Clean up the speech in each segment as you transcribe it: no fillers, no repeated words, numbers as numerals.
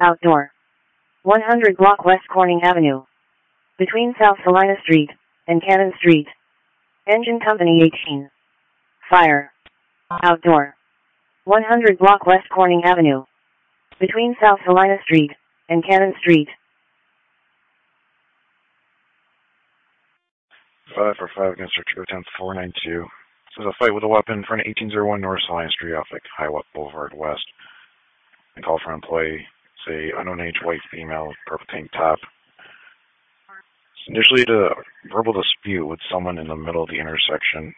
outdoor. 100 block West Corning Avenue. Between South Salina Street and Cannon Street. Engine Company 18. Fire. Outdoor. 100 block West Corning Avenue. Between South Salina Street and Cannon Street. 545 against Arturo 10492. This is a fight with a weapon in front of 1801 North Salina Street off like Highway Boulevard West. And call for employee, say unknown age, white female, purple tank top. It's initially a verbal dispute with someone in the middle of the intersection.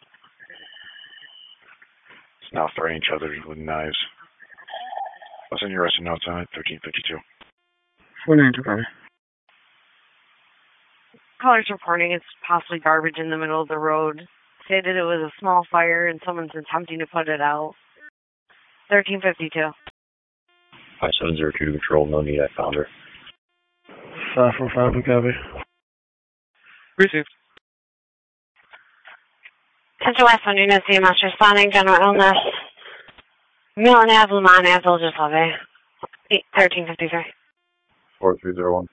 It's now threatening each other with knives. I'll send you arrested notes on it, 1352. 492. Callers reporting it's possibly garbage in the middle of the road. Stated it was a small fire and someone's attempting to put it out. 1352. 5702 to control, no need, I found her. 545, we copy. Received. 10 to West, Nunez, CMS responding, general illness. Milton Ave, Lamont Ave, Villages Levy. 1353. 4301.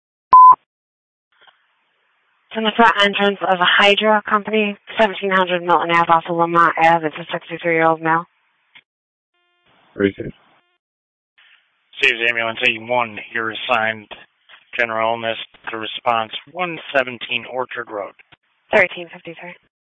It's in the front entrance of a Hydra company, 1700 Milton Ave off of Lamont Ave. It's a 63-year-old male. Received. Saves ambulance 81 here assigned general illness to response 117 Orchard Road. 1353.